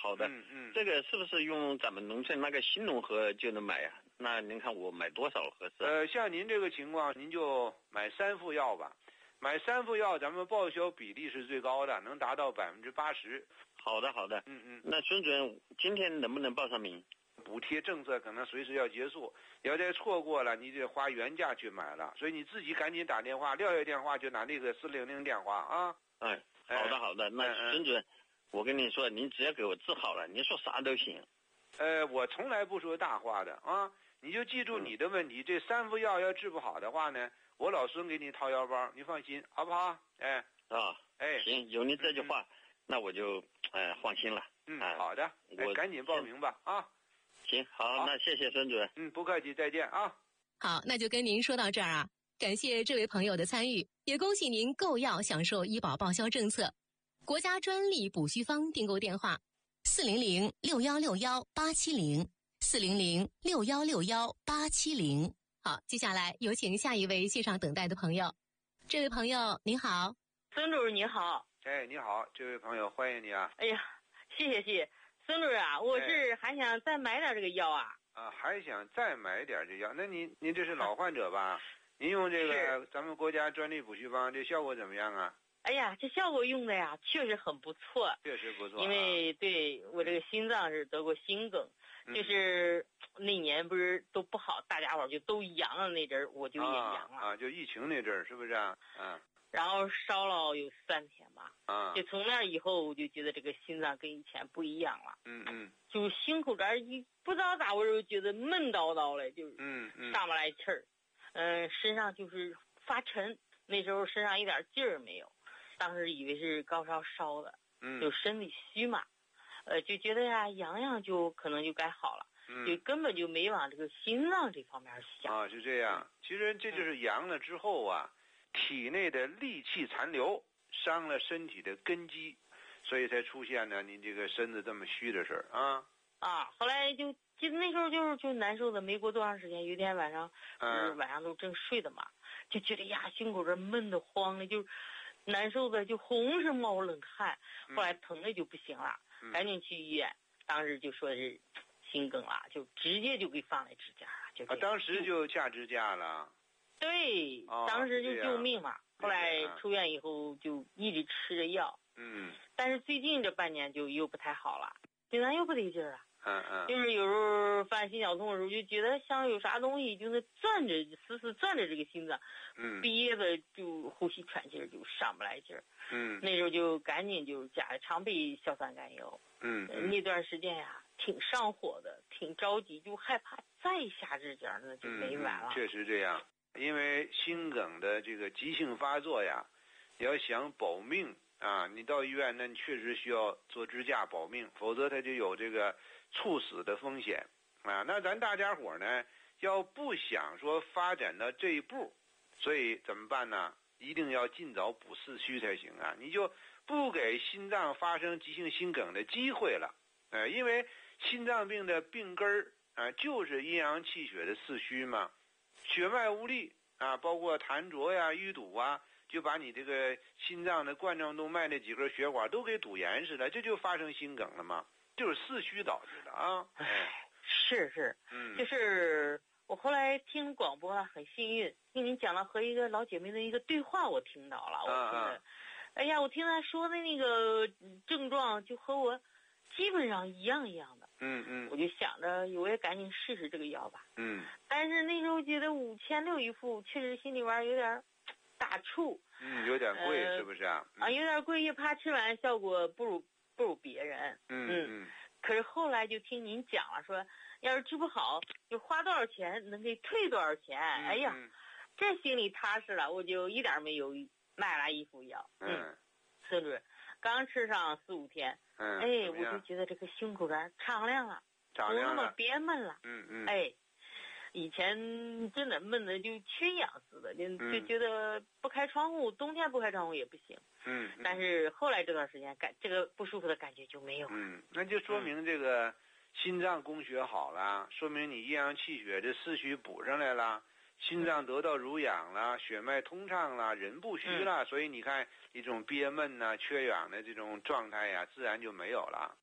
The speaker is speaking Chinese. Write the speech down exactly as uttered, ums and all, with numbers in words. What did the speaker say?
好的， 嗯嗯， 这个是不是用咱们农村那个新农合就能买呀？那您看我买多少合适？ 呃，像您这个情况，您就买三副药吧。买三副药，咱们报销比例是最高的，能达到百分之八十。 好的，好的。 嗯嗯。 那孙主任，今天能不能报上名？ 补贴政策可能随时要结束，要再错过了，你得花原价去买了。所以你自己赶紧打电话，撂下电话就拿那个四零零电话啊。 哎，好的好的。那孙主任，我跟你说，您只要给我治好了，您说啥都行。 呃，我从来不说大话的啊，你就记住你的问题。嗯、这三副药要治不好的话呢，我老孙给你掏腰包，你放心，好不好？哎啊， 哎， 行，有你这句话，嗯、那我就呃放心了。 嗯，啊、好的，我赶紧报名吧啊。 行，好，好，那谢谢孙主任。 嗯，不客气，再见啊。 好，那就跟您说到这儿啊，感谢这位朋友的参与，也恭喜您购药享受医保报销政策。国家专利补虚方订购电话：四零零六幺六幺八七零，四零零六幺六幺八七零。好，接下来有请下一位线上等待的朋友。这位朋友您好。 孙主任你好。 哎，你好，这位朋友，欢迎你啊。 哎呀，谢谢谢谢。孙主任啊，我是还想再买点这个药啊。 啊，还想再买点这药？那您您这是老患者吧？您用这个咱们国家专利补虚方，这效果怎么样啊？ 哎呀，这效果用的呀，确实很不错。 确实不错、啊。 因为对我这个心脏是得过心梗， 嗯、 就是那年不是都不好，大家伙就都阳了那阵儿，我就也阳了。 啊, 啊，就疫情那阵儿，是不是啊？嗯。 然后烧了有三天吧， 啊， 就从那以后我就觉得这个心脏跟以前不一样了， 嗯嗯， 就心口这儿一不知道咋回事，觉得闷叨叨的，就是嗯嗯上不来气儿，嗯、呃，身上就是发沉，那时候身上一点劲儿没有，当时以为是高烧烧的， 嗯， 就身体虚嘛，呃，就觉得呀阳阳就可能就该好了， 嗯， 就根本就没往这个心脏这方面想啊，是这样，其实这就是阳了之后啊。嗯体内的戾气残留伤了身体的根基，所以才出现呢你这个身子这么虚的事儿啊啊！后来就记得那时候就是就难受的，没过多长时间，有一天晚上，嗯，就是晚上都正睡的嘛，就觉得呀心口这闷得慌的，就难受的就红是冒冷汗，后来疼的就不行了， 嗯、 赶紧去医院，当时就说是心梗了，就直接就给放在支架了，就啊，当时就下支架了。 对， 哦、 当时就救命嘛。后来出院以后就一直吃着药， 嗯， 但是最近这半年就又不太好了，心脏又不得劲儿了。 嗯嗯， 就是有时候犯心绞痛的时候，就觉得像有啥东西就是攥着，死死攥着这个心脏， 嗯， 憋的就呼吸喘气儿就上不来劲儿。 嗯， 那时候就赶紧就加常备硝酸甘油。 嗯， 呃、那段时间呀，挺上火的，挺着急，就害怕再下支架，那就没完了。 嗯、确实这样。因为心梗的这个急性发作呀，你要想保命啊，你到医院那你确实需要做支架保命，否则它就有这个猝死的风险啊。那咱大家伙呢，要不想说发展到这一步，所以怎么办呢？一定要尽早补四虚才行啊！你就不给心脏发生急性心梗的机会了，呃，因为心脏病的病根儿啊，就是阴阳气血的四虚嘛。血脉无力啊，包括痰浊呀、淤堵啊，就把你这个心脏的冠状动脉那几根血管都给堵严实了，这就发生心梗了嘛，就是四虚导致的啊。 哎，是是， 嗯， 就是我后来听广播啊，很幸运，听您讲了和一个老姐妹的一个对话，我听到了，我听的， 啊啊哎呀，我听她说的那个症状就和我基本上一样一样的， 嗯嗯， 我就想着我也赶紧试试这个药吧， 嗯， 但是那时候觉得五千六一副，确实心里边有点打怵， 嗯，有点贵、呃、是不是啊？ 啊，有点贵，也怕吃完效果不如不如别人， 嗯嗯， 可是后来就听您讲了，说要是治不好，就花多少钱能给退多少钱， 嗯、 哎呀，这心里踏实了，我就一点没犹豫，买了一副药， 嗯， 孙主任，刚吃上四五天。 嗯， 哎，我就觉得这个胸口这儿敞亮了， 敞亮了， 不那么憋闷了。 嗯嗯。 哎，以前真的闷的就缺氧似的，就、嗯、就觉得不开窗户，冬天不开窗户也不行。 嗯。嗯但是后来这段时间感这个不舒服的感觉就没有了。 嗯，那就说明这个心脏供血好了，说明你阴阳气血这四虚补上来了。心脏得到濡养了，血脉通畅了，人不虚了，嗯、所以你看一种憋闷呐、缺氧的这种状态呀，自然就没有了。